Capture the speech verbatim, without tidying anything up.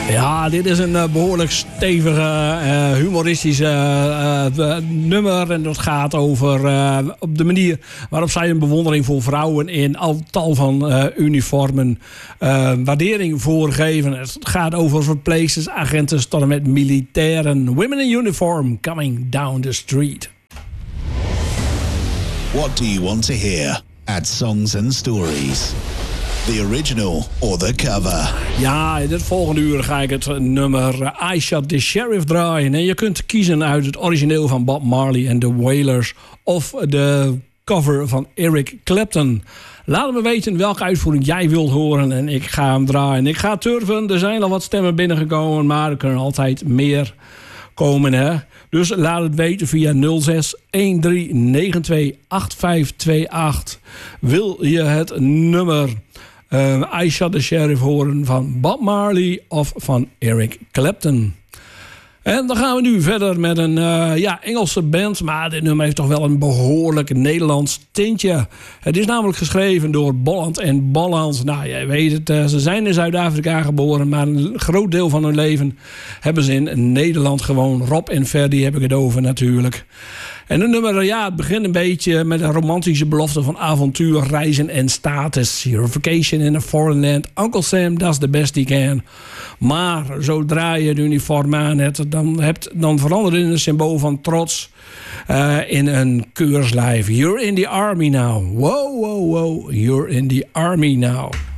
Ja, dit is een uh, behoorlijk stevige, uh, humoristische uh, uh, nummer. En dat gaat over uh, op de manier waarop zij een bewondering voor vrouwen in al tal van uh, uniformen uh, waardering voorgeven. Het gaat over verpleegsters, agenten tot en met militairen. Women in uniform coming down the street. What do you want to hear at Songs and Stories? The original or the cover? Ja, in het volgende uur ga ik het nummer I Shot the Sheriff draaien. En je kunt kiezen uit het origineel van Bob Marley en de Wailers of de cover van Eric Clapton. Laat me weten welke uitvoering jij wilt horen en ik ga hem draaien. Ik ga turven, er zijn al wat stemmen binnengekomen, maar er kunnen altijd meer komen, hè. Dus laat het weten via nul zes een drie negen twee acht vijf twee acht. Wil je het nummer Uh, I Shot the Sheriff horen van Bob Marley of van Eric Clapton? En dan gaan we nu verder met een uh, ja, Engelse band. Maar dit nummer heeft toch wel een behoorlijk Nederlands tintje. Het is namelijk geschreven door Bolland en Bolland. Nou, jij weet het, uh, ze zijn in Zuid-Afrika geboren. Maar een groot deel van hun leven hebben ze in Nederland gewoon. Rob en Ferdy heb ik het over natuurlijk. En het nummer, ja, het begint een beetje met een romantische belofte van avontuur, reizen en status. Your vacation in a foreign land. Uncle Sam does the best he can. Maar zodra je het uniform aan hebt, dan, hebt, dan verandert het in een symbool van trots uh, in een keurslijf. You're in the army now. Wow, wow, wow. You're in the army now.